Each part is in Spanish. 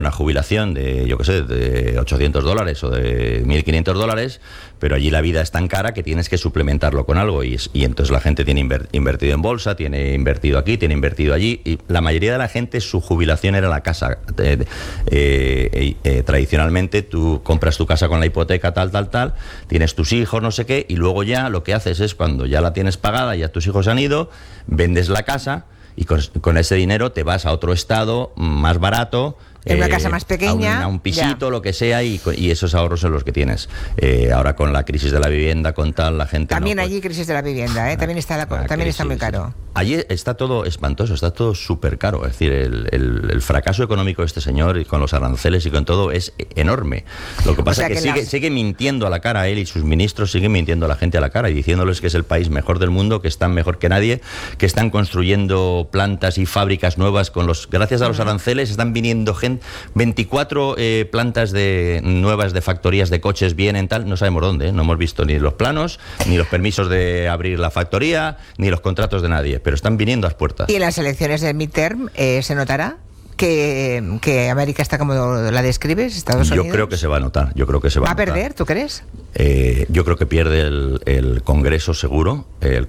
una jubilación de, yo qué sé, de $800 o de $1.500, pero allí la vida es tan cara que tienes que suplementarlo con algo y entonces la gente tiene invertido en bolsa, tiene invertido aquí, tiene invertido allí, y la mayoría de la gente su jubilación era la casa. Tradicionalmente tú compras tu casa con la hipoteca tal, tienes tus hijos, no sé qué, y luego ya lo que haces es cuando ya la tienes pagada, ya tus hijos han ido, vendes la casa y con ese dinero te vas a otro estado más barato, en una casa más pequeña, a un pisito, lo que sea, y esos ahorros son los que tienes. Ahora con la crisis de la vivienda, con tal, la gente... También allí crisis de la vivienda, también está muy caro. Allí está todo espantoso, está todo súper caro. Es decir, el fracaso económico de este señor, y con los aranceles y con todo, es enorme. Lo que pasa es que sigue mintiendo a la cara, él y sus ministros siguen mintiendo a la gente a la cara y diciéndoles que es el país mejor del mundo, que están mejor que nadie, que están construyendo plantas y fábricas nuevas gracias a los aranceles, están viniendo gente. 24 plantas nuevas de factorías de coches vienen, tal, no sabemos dónde, no hemos visto ni los planos, ni los permisos de abrir la factoría, ni los contratos de nadie, pero están viniendo a las puertas. ¿Y en las elecciones del midterm se notará que América está como la describes, Estados Unidos? Yo creo que se va a notar, ¿Va a perder, tú crees? Yo creo que pierde el Congreso seguro,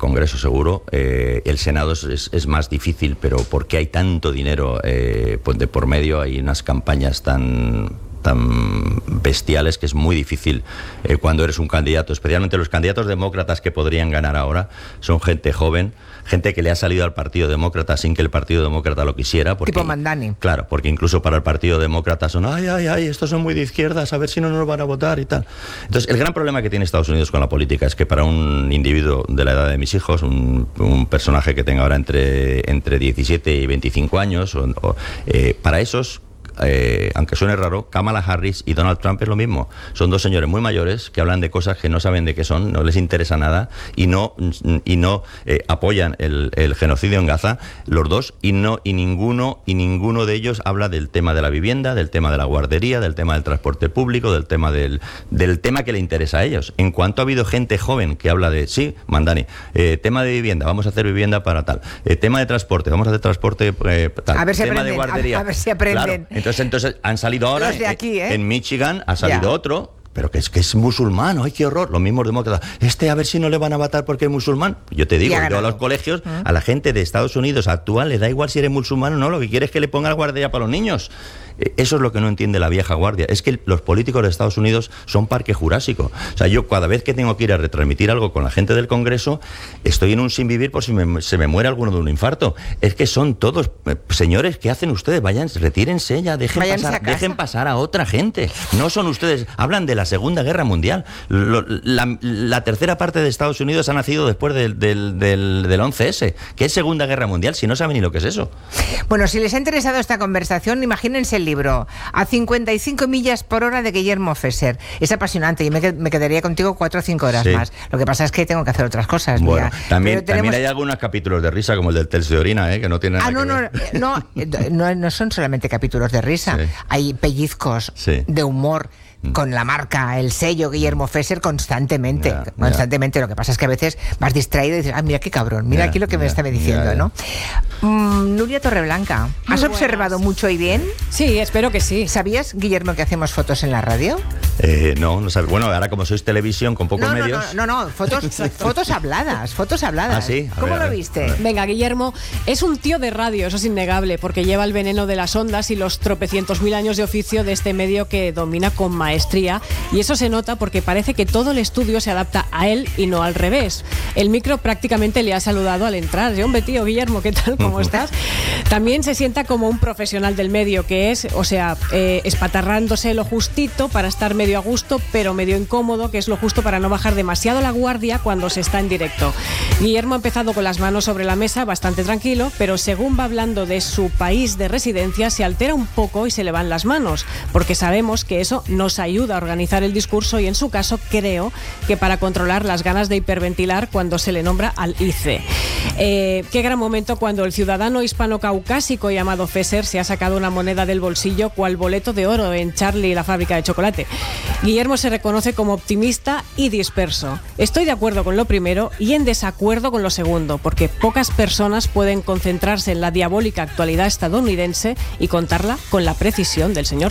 el Senado es más difícil, pero porque hay tanto dinero pues de por medio, hay unas campañas tan bestiales que es muy difícil cuando eres un candidato, especialmente los candidatos demócratas que podrían ganar ahora son gente joven, gente que le ha salido al Partido Demócrata sin que el Partido Demócrata lo quisiera, porque, tipo Mandani. Claro, porque incluso para el Partido Demócrata son estos son muy de izquierdas, a ver si no nos van a votar y tal. Entonces el gran problema que tiene Estados Unidos con la política es que para un individuo de la edad de mis hijos, un personaje que tenga ahora entre 17 y 25 años, para esos, aunque suene raro, Kamala Harris y Donald Trump es lo mismo. Son dos señores muy mayores que hablan de cosas que no saben de qué son, no les interesa nada y no apoyan el genocidio en Gaza, los dos, y ninguno de ellos habla del tema de la vivienda, del tema de la guardería, del tema del transporte público, del tema que le interesa a ellos. En cuanto ha habido gente joven que habla de, sí, Mandani, tema de vivienda, vamos a hacer vivienda para tal, tema de transporte, vamos a hacer transporte tal, a ver si tema aprenden, de guardería. A ver si aprenden. Claro. Entonces han salido ahora, los de aquí, en Michigan ha salido otro, pero que es musulmán, ¡ay, qué horror! Los mismos demócratas, a ver si no le van a matar porque es musulmán. Yo te digo, yo a los colegios, a la gente de Estados Unidos actual le da igual si eres musulmán o no, lo que quiere es que le ponga guardería para los niños. Eso es lo que no entiende la vieja guardia, es que los políticos de Estados Unidos son parque jurásico. O sea, yo cada vez que tengo que ir a retransmitir algo con la gente del Congreso, estoy en un sin vivir por si se me muere alguno de un infarto. Es que son todos, señores, ¿qué hacen ustedes? Vayan, retírense ya, dejen pasar a otra gente. No son ustedes, hablan de la Segunda Guerra Mundial. La tercera parte de Estados Unidos ha nacido después del 11S. ¿Qué es Segunda Guerra Mundial si no saben ni lo que es eso? Bueno, si les ha interesado esta conversación, imagínense el libro A 55 millas por hora de Guillermo Fesser. Es apasionante y me quedaría contigo 4 o 5 horas más. Lo que pasa es que tengo que hacer otras cosas. Bueno, también hay algunos capítulos de risa, como el del test de orina, que no tiene nada que ver. No son solamente capítulos de risa. Sí. Hay pellizcos de humor con la marca, el sello Guillermo Fesser constantemente. Lo que pasa es que a veces vas distraído y dices, mira qué cabrón, mira aquí lo que me está diciendo, ¿no? Nuria Torreblanca, ¿has observado mucho y bien? Sí, espero que sí. ¿Sabías, Guillermo, que hacemos fotos en la radio? No sabes. Bueno, ahora como sois televisión con pocos medios... No, fotos habladas. ¿Ah, sí? ¿Cómo lo viste? Venga, Guillermo es un tío de radio, eso es innegable, porque lleva el veneno de las ondas y los tropecientos mil años de oficio de este medio que domina con maestría, y eso se nota porque parece que todo el estudio se adapta a él y no al revés. El micro prácticamente le ha saludado al entrar. Hombre, tío, Guillermo, ¿qué tal? ¿Cómo estás? También se sienta como un profesional del medio, que es, espatarrándose lo justito para estar medio a gusto, pero medio incómodo, que es lo justo para no bajar demasiado la guardia cuando se está en directo. Guillermo ha empezado con las manos sobre la mesa, bastante tranquilo, pero según va hablando de su país de residencia, se altera un poco y se le van las manos, porque sabemos que eso nos ayuda a organizar el discurso y, en su caso, creo que para controlar las ganas de hiperventilar cuando se le nombra al ICE. Qué gran momento cuando el ciudadano hispano-caucásico llamado Fesser se ha sacado una moneda del bolsillo cual boleto de oro en Charlie y la fábrica de chocolate. Guillermo se reconoce como optimista y disperso. Estoy de acuerdo con lo primero y en desacuerdo con lo segundo, porque pocas personas pueden concentrarse en la diabólica actualidad estadounidense y contarla con la precisión del señor